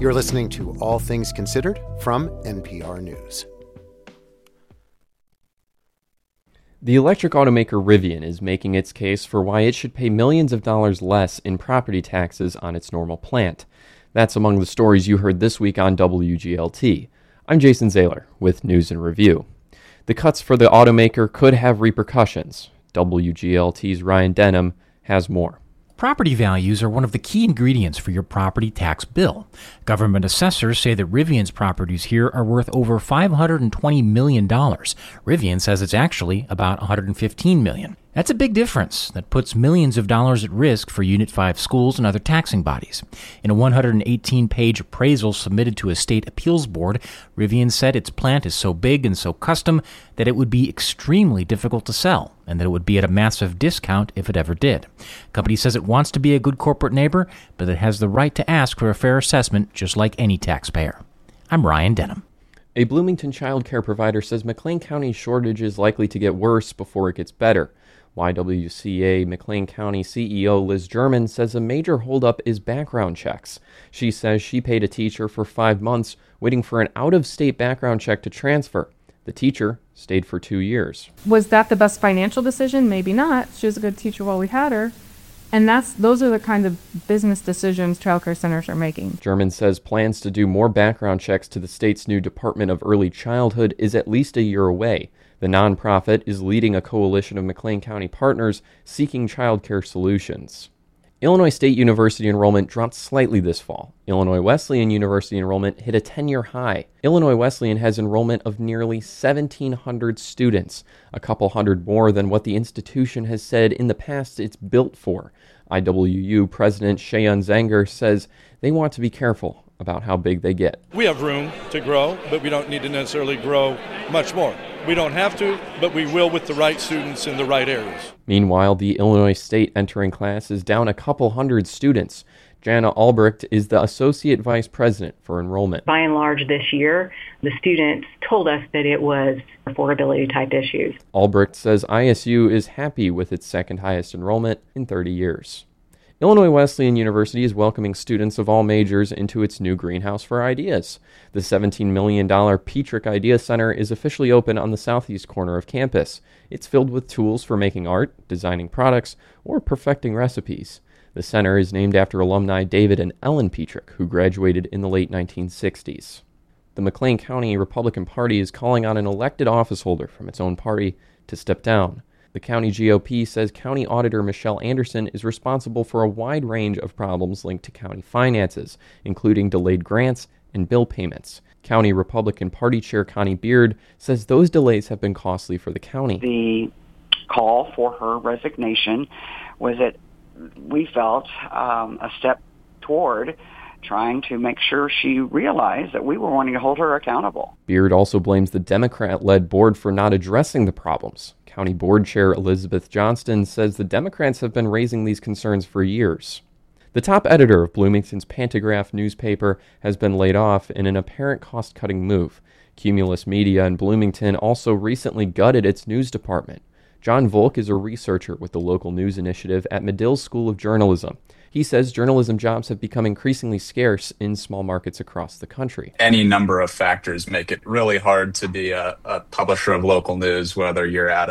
You're listening to All Things Considered from NPR News. The electric automaker Rivian is making its case for why it should pay millions of dollars less in property taxes on its Normal plant. That's among the stories you heard this week on WGLT. I'm Jason Zahler with News and Review. The cuts for the automaker could have repercussions. WGLT's Ryan Denham has more. Property values are one of the key ingredients for your property tax bill. Government assessors say that Rivian's properties here are worth over $520 million. Rivian says it's actually about $115 million. That's a big difference that puts millions of dollars at risk for Unit 5 schools and other taxing bodies. In a 118-page appraisal submitted to a state appeals board, Rivian said its plant is so big and so custom that it would be extremely difficult to sell, and that it would be at a massive discount if it ever did. The company says it wants to be a good corporate neighbor, but it has the right to ask for a fair assessment just like any taxpayer. I'm Ryan Denham. A Bloomington child care provider says McLean County's shortage is likely to get worse before it gets better. YWCA McLean County CEO Liz German says a major holdup is background checks. She says she paid a teacher for 5 months waiting for an out-of-state background check to transfer. The teacher stayed for 2 years. Was that the best financial decision? Maybe not. She was a good teacher while we had her. And those are the kind of business decisions child care centers are making. German says plans to do more background checks to the state's new Department of Early Childhood is at least a year away. The nonprofit is leading a coalition of McLean County partners seeking child care solutions. Illinois State University enrollment dropped slightly this fall. Illinois Wesleyan University enrollment hit a 10-year high. Illinois Wesleyan has enrollment of nearly 1,700 students, a couple hundred more than what the institution has said in the past it's built for. IWU President Shayon Zanger says they want to be careful about how big they get. We have room to grow, but we don't need to necessarily grow much more. We don't have to, but we will with the right students in the right areas. Meanwhile, the Illinois State entering class is down a couple hundred students. Jana Albrecht is the Associate Vice President for Enrollment. By and large this year, the students told us that it was affordability type issues. Albrecht says ISU is happy with its second highest enrollment in 30 years. Illinois Wesleyan University is welcoming students of all majors into its new Greenhouse for Ideas. The $17 million Petrick Idea Center is officially open on the southeast corner of campus. It's filled with tools for making art, designing products, or perfecting recipes. The center is named after alumni David and Ellen Petrick, who graduated in the late 1960s. The McLean County Republican Party is calling on an elected officeholder from its own party to step down. The county GOP says County Auditor Michelle Anderson is responsible for a wide range of problems linked to county finances, including delayed grants and bill payments. County Republican Party Chair Connie Beard says those delays have been costly for the county. The call for her resignation was, we felt, a step toward trying to make sure she realized that we were wanting to hold her accountable. Beard also blames the Democrat-led board for not addressing the problems. County Board Chair Elizabeth Johnston says the Democrats have been raising these concerns for years. The top editor of Bloomington's Pantagraph newspaper has been laid off in an apparent cost-cutting move. Cumulus Media in Bloomington also recently gutted its news department. John Volk is a researcher with the local news initiative at Medill School of Journalism. He says journalism jobs have become increasingly scarce in small markets across the country. Any number of factors make it really hard to be a publisher of local news, whether you're at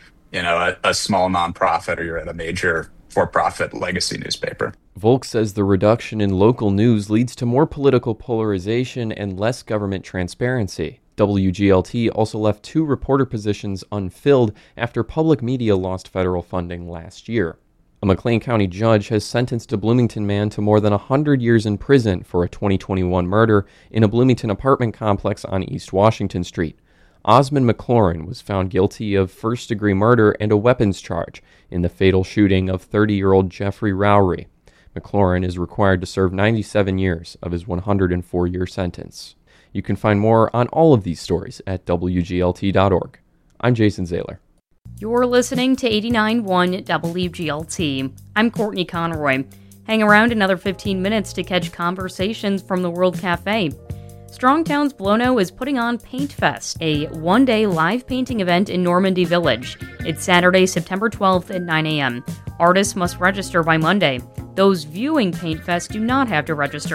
a small nonprofit or you're at a major for-profit legacy newspaper. Volk says the reduction in local news leads to more political polarization and less government transparency. WGLT also left 2 reporter positions unfilled after public media lost federal funding last year. A McLean County judge has sentenced a Bloomington man to more than 100 years in prison for a 2021 murder in a Bloomington apartment complex on East Washington Street. Osmond McLaurin was found guilty of first-degree murder and a weapons charge in the fatal shooting of 30-year-old Jeffrey Rowry. McLaurin is required to serve 97 years of his 104-year sentence. You can find more on all of these stories at WGLT.org. I'm Jason Zahler. You're listening to 89.1 WGLT. I'm Courtney Conroy. Hang around another 15 minutes to catch conversations from the World Cafe. Strongtown's Blono is putting on Paint Fest, a one-day live painting event in Normandy Village. It's Saturday, September 12th at 9 a.m. Artists must register by Monday. Those viewing Paint Fest do not have to register.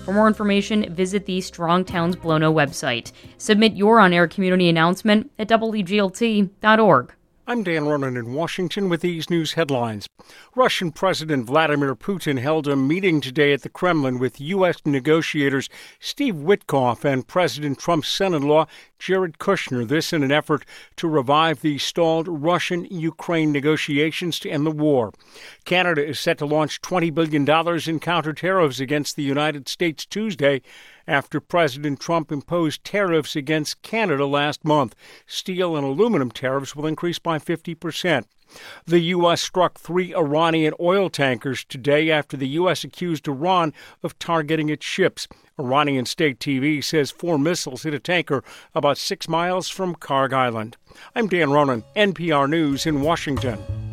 For more information, visit the Strong Towns Blono website. Submit your on-air community announcement at wglt.org. I'm Dan Ronan in Washington with these news headlines. Russian President Vladimir Putin held a meeting today at the Kremlin with U.S. negotiators Steve Witkoff and President Trump's son-in-law Jared Kushner. This in an effort to revive the stalled Russian-Ukraine negotiations to end the war. Canada is set to launch $20 billion in counter-tariffs against the United States Tuesday after President Trump imposed tariffs against Canada last month. Steel and aluminum tariffs will increase by 50%. The U.S. struck 3 Iranian oil tankers today after the U.S. accused Iran of targeting its ships. Iranian state TV says 4 missiles hit a tanker about 6 miles from Karg Island. I'm Dan Ronan, NPR News in Washington.